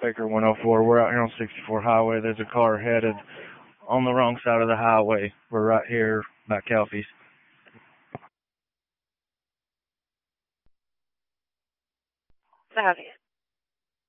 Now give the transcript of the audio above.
Baker 104. We're out here on 64 Highway. There's a car headed on the wrong side of the highway. We're right here by Calfee's. Está bien.